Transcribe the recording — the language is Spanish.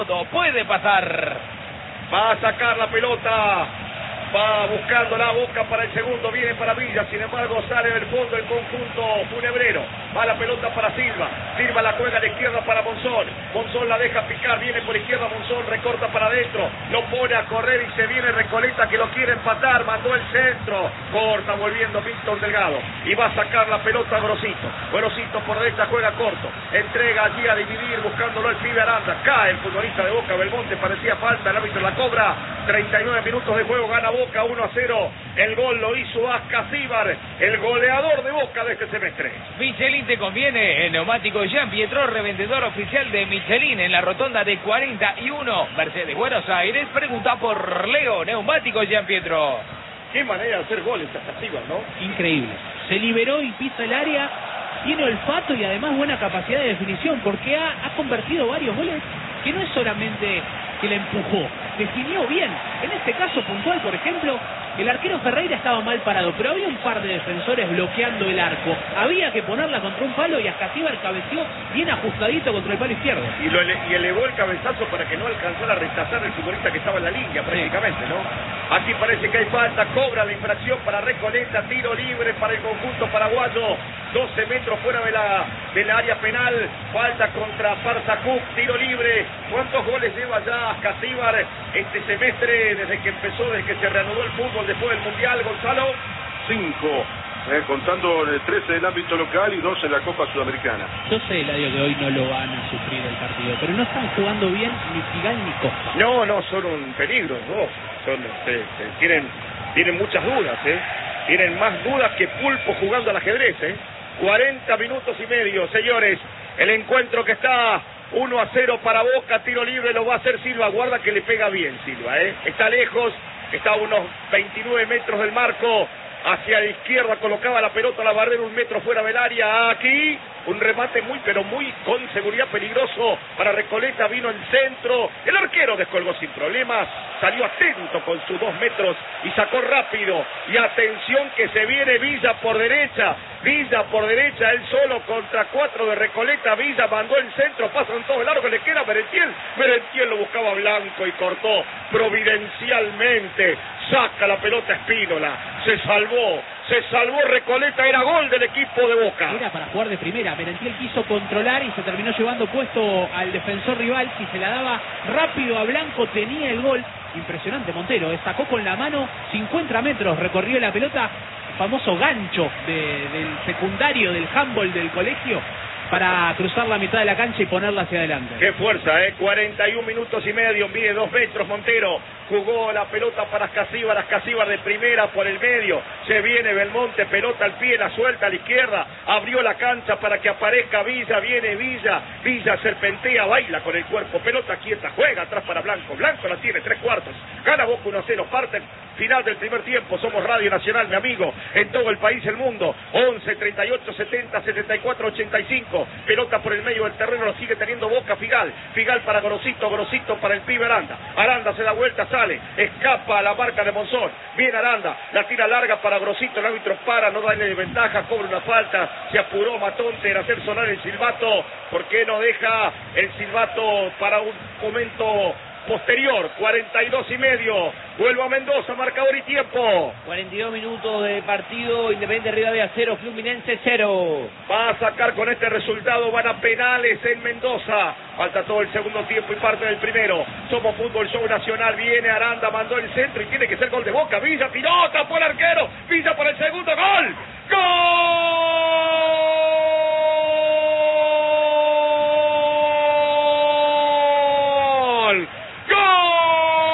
Puede pasar. Va a sacar la pelota. Va buscando la Boca para el segundo. Viene para Villa. Sin embargo, sale del fondo el conjunto funebrero. Va la pelota para Silva. Silva la juega a la izquierda para Monzón. Monzón la deja picar. Viene por izquierda Monzón. Recorta para adentro. Lo pone a correr y se viene Recoleta que lo quiere empatar. Mandó el centro. Corta volviendo Víctor Delgado. Y va a sacar la pelota a Grosito. Grosito por derecha juega corto. Entrega allí a dividir buscándolo el pibe Aranda. Cae el futbolista de Boca. Belmonte parecía falta. El árbitro la cobra. 39 minutos de juego. Gana Boca 1-0. El gol lo hizo Ascasíbar, el goleador de Boca de este semestre. Michelin te conviene. El neumático Jean Pietro, revendedor oficial de Michelin en la rotonda de 41 Mercedes Buenos Aires. Pregunta por Leo, neumático Jean Pietro. Qué manera de hacer goles Ascasíbar, ¿no? Increíble. Se liberó y pisa el área. Tiene olfato y además buena capacidad de definición, porque ha convertido varios goles que no es solamente que la empujó, definió bien. En este caso puntual, por ejemplo, el arquero Ferreira estaba mal parado, pero había un par de defensores bloqueando el arco. Había que ponerla contra un palo y Ascasíbar cabeció bien ajustadito contra el palo izquierdo. Y elevó el cabezazo para que no alcanzara a rechazar el futbolista que estaba en la línea prácticamente, ¿no? Aquí parece que hay falta, cobra la infracción para Recoleta, tiro libre para el conjunto paraguayo, 12 metros fuera de la área penal, falta contra Farsacuk, tiro libre. ¿Cuántos goles lleva ya Ascasíbar este semestre desde que se reanudó el fútbol después del Mundial, Gonzalo? 5, contando 13 del ámbito local y 2 en la Copa Sudamericana. Yo sé, Eladio, que hoy no lo van a sufrir el partido, pero no están jugando bien ni Figal ni Costa. No, son un peligro, ¿no? Tienen muchas dudas, tienen más dudas que Pulpo jugando al ajedrez, 40 minutos y medio, señores, el encuentro que está 1-0 para Boca, tiro libre lo va a hacer Silva, guarda que le pega bien Silva, está lejos, está a unos 29 metros del marco, hacia la izquierda colocaba la pelota a la barrera, 1 metro fuera del área, aquí un remate muy con seguridad peligroso para Recoleta, vino el centro, el arquero descolgó sin problemas, salió atento con sus 2 metros y sacó rápido, y atención que se viene Villa por derecha, él solo contra 4 de Recoleta, Villa mandó el centro, pasan todo el largo, le queda Merentiel lo buscaba Blanco y cortó providencialmente, saca la pelota Espínola, se salvó Recoleta, era gol del equipo de Boca. Era para jugar de primera, Merentiel quiso controlar y se terminó llevando puesto al defensor rival, si se la daba rápido a Blanco tenía el gol. Impresionante Montero, sacó con la mano 50 metros, recorrió la pelota, famoso gancho del secundario, del handball del colegio, para cruzar la mitad de la cancha y ponerla hacia adelante. Qué fuerza, 41 minutos y medio, mide 2 metros Montero, jugó la pelota para Ascasíbar de primera por el medio, se viene Belmonte, pelota al pie, la suelta a la izquierda, abrió la cancha para que aparezca Villa, viene Villa serpentea, baila con el cuerpo, pelota quieta, juega atrás para Blanco la tiene, 3/4, gana Boca 1-0, parte final del primer tiempo, somos Radio Nacional, mi amigo, en todo el país, el mundo, 11, 38, 70, 74, 85, pelota por el medio del terreno, lo sigue teniendo Boca, Figal para Grosito para el pibe Aranda se da vuelta, sale, escapa a la marca de Monzón, viene Aranda, la tira larga para Grosito, el árbitro para, no darle de ventaja, cobra una falta, se apuró Matonte en hacer sonar el silbato, ¿por qué no deja el silbato para un momento posterior? 42 y medio, vuelvo a Mendoza, marcador y tiempo. 42 minutos de partido, Independiente Rivadavia 0, Fluminense 0. Va a sacar con este resultado, van a penales en Mendoza. Falta todo el segundo tiempo y parte del primero. Somos Fútbol Show Nacional, viene Aranda, mandó el centro y tiene que ser gol de Boca. Villa tiró, tapó el arquero, Villa por el segundo, ¡gol! ¡Gol!